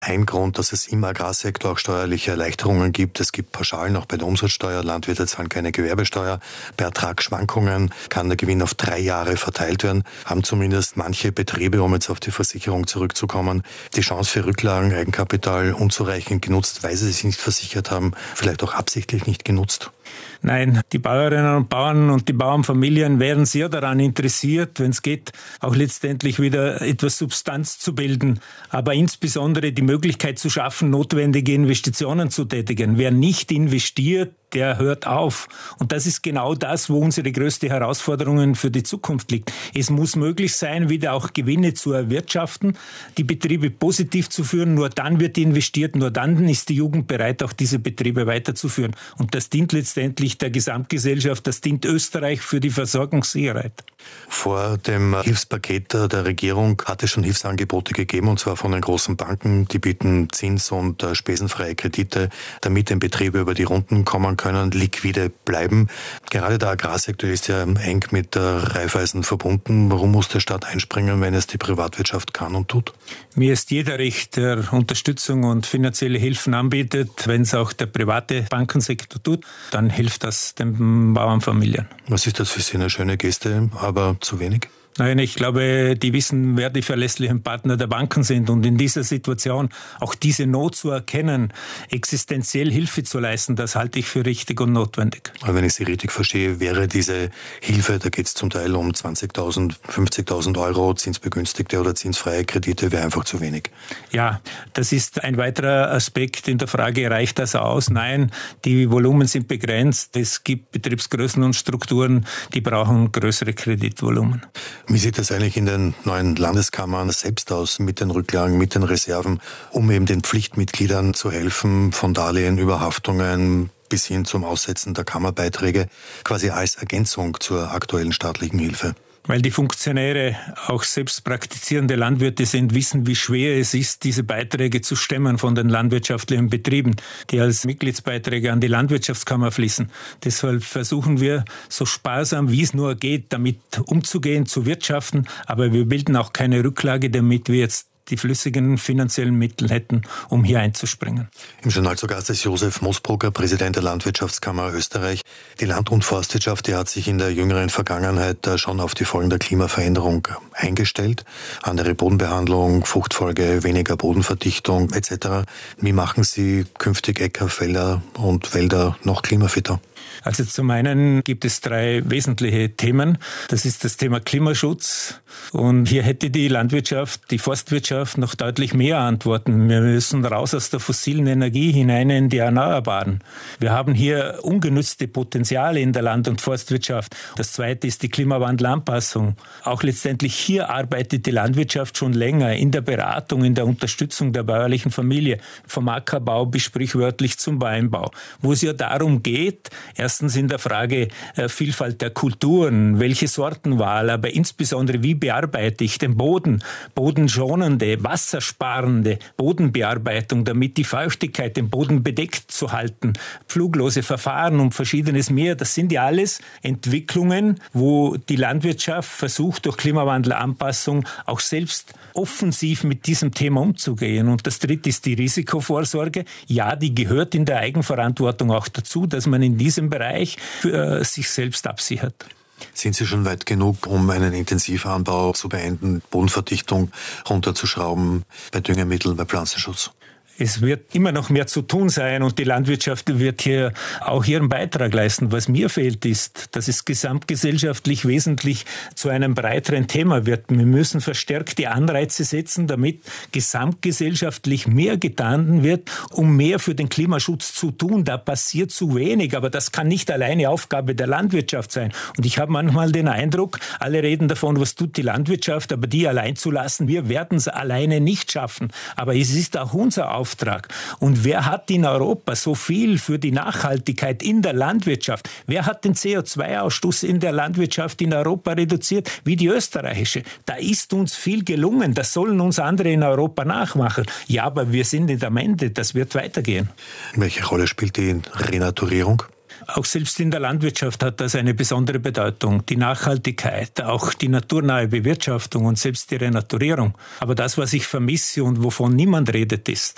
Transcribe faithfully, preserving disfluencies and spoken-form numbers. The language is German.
ein Grund, dass es im Agrarsektor auch steuerliche Erleichterungen gibt. Es gibt Pauschalen auch bei der Umsatzsteuer. Landwirte zahlen keine Gewerbesteuer. Bei Ertragsschwankungen kann der Gewinn auf drei Jahre verteilt werden. Haben zumindest manche Betriebe, um jetzt auf die Versicherung zurückzukommen, die Chance für Rücklagen, Eigenkapital unzureichend genutzt, weil sie sich nicht versichert haben, vielleicht auch absichtlich nicht genutzt. Nein, die Bäuerinnen und Bauern und die Bauernfamilien wären sehr daran interessiert, wenn es geht, auch letztendlich wieder etwas Substanz zu bilden, aber insbesondere die Möglichkeit zu schaffen, notwendige Investitionen zu tätigen. Wer nicht investiert, der hört auf. Und das ist genau das, wo unsere größte Herausforderung für die Zukunft liegt. Es muss möglich sein, wieder auch Gewinne zu erwirtschaften, die Betriebe positiv zu führen. Nur dann wird investiert, nur dann ist die Jugend bereit, auch diese Betriebe weiterzuführen. Und das dient letztendlich der Gesamtgesellschaft, das dient Österreich für die Versorgungssicherheit. Vor dem Hilfspaket der Regierung hat es schon Hilfsangebote gegeben, und zwar von den großen Banken. Die bieten zins- und spesenfreie Kredite, damit den Betriebe über die Runden kommen können, liquide bleiben. Gerade der Agrarsektor ist ja eng mit der Raiffeisen verbunden. Warum muss der Staat einspringen, wenn es die Privatwirtschaft kann und tut? Mir ist jeder recht, der Unterstützung und finanzielle Hilfen anbietet. Wenn es auch der private Bankensektor tut, dann hilft das den Bauernfamilien. Was ist das für Sie? Eine schöne Geste, aber zu wenig? Nein, ich glaube, die wissen, wer die verlässlichen Partner der Banken sind. Und in dieser Situation auch diese Not zu erkennen, existenziell Hilfe zu leisten, das halte ich für richtig und notwendig. Aber wenn ich Sie richtig verstehe, wäre diese Hilfe, da geht es zum Teil um zwanzigtausend, fünfzigtausend Euro, zinsbegünstigte oder zinsfreie Kredite, wäre einfach zu wenig. Ja, das ist ein weiterer Aspekt in der Frage, reicht das aus? Nein, die Volumen sind begrenzt. Es gibt Betriebsgrößen und Strukturen, die brauchen größere Kreditvolumen. Wie sieht das eigentlich in den neuen Landeskammern selbst aus, mit den Rücklagen, mit den Reserven, um eben den Pflichtmitgliedern zu helfen, von Darlehen über Haftungen bis hin zum Aussetzen der Kammerbeiträge, quasi als Ergänzung zur aktuellen staatlichen Hilfe? Weil die Funktionäre auch selbst praktizierende Landwirte sind, wissen, wie schwer es ist, diese Beiträge zu stemmen von den landwirtschaftlichen Betrieben, die als Mitgliedsbeiträge an die Landwirtschaftskammer fließen. Deshalb versuchen wir, so sparsam wie es nur geht, damit umzugehen, zu wirtschaften. Aber wir bilden auch keine Rücklage, damit wir jetzt die flüssigen finanziellen Mittel hätten, um hier einzuspringen. Im Journal zu Gast ist Josef Moosbrugger, Präsident der Landwirtschaftskammer Österreich. Die Land- und Forstwirtschaft, die hat sich in der jüngeren Vergangenheit schon auf die Folgen der Klimaveränderung eingestellt. Andere Bodenbehandlung, Fruchtfolge, weniger Bodenverdichtung et cetera. Wie machen Sie künftig Äcker, Felder und Wälder noch klimafitter? Also zum einen gibt es drei wesentliche Themen. Das ist das Thema Klimaschutz. Und hier hätte die Landwirtschaft, die Forstwirtschaft noch deutlich mehr Antworten. Wir müssen raus aus der fossilen Energie hinein in die Erneuerbaren. Wir haben hier ungenützte Potenziale in der Land- und Forstwirtschaft. Das zweite ist die Klimawandelanpassung. Auch letztendlich hier arbeitet die Landwirtschaft schon länger in der Beratung, in der Unterstützung der bäuerlichen Familie, vom Ackerbau bis sprichwörtlich zum Weinbau, wo es ja darum geht, erstens in der Frage äh, Vielfalt der Kulturen, welche Sortenwahl, aber insbesondere wie bearbeite ich den Boden, bodenschonende, wassersparende Bodenbearbeitung, damit die Feuchtigkeit den Boden bedeckt zu halten, pfluglose Verfahren und verschiedenes mehr. Das sind ja alles Entwicklungen, wo die Landwirtschaft versucht, durch Klimawandelanpassung auch selbst offensiv mit diesem Thema umzugehen. Und das dritte ist die Risikovorsorge. Ja, die gehört in der Eigenverantwortung auch dazu, dass man in diesem Bereich für sich selbst absichert. Sind Sie schon weit genug, um einen Intensivanbau zu beenden, Bodenverdichtung runterzuschrauben, bei Düngemitteln, bei Pflanzenschutz? Es wird immer noch mehr zu tun sein und die Landwirtschaft wird hier auch ihren Beitrag leisten. Was mir fehlt, ist, dass es gesamtgesellschaftlich wesentlich zu einem breiteren Thema wird. Wir müssen verstärkte Anreize setzen, damit gesamtgesellschaftlich mehr getan wird, um mehr für den Klimaschutz zu tun. Da passiert zu wenig, aber das kann nicht alleine Aufgabe der Landwirtschaft sein. Und ich habe manchmal den Eindruck, alle reden davon, was tut die Landwirtschaft, aber die allein zu lassen, wir werden es alleine nicht schaffen. Aber es ist auch unser Auftrag. Und wer hat in Europa so viel für die Nachhaltigkeit in der Landwirtschaft? Wer hat den C O zwei Ausstoß in der Landwirtschaft in Europa reduziert? Wie die österreichische. Da ist uns viel gelungen. Das sollen uns andere in Europa nachmachen. Ja, aber wir sind nicht am Ende. Das wird weitergehen. Welche Rolle spielt die Renaturierung? Auch selbst in der Landwirtschaft hat das eine besondere Bedeutung. Die Nachhaltigkeit, auch die naturnahe Bewirtschaftung und selbst die Renaturierung. Aber das, was ich vermisse und wovon niemand redet, ist,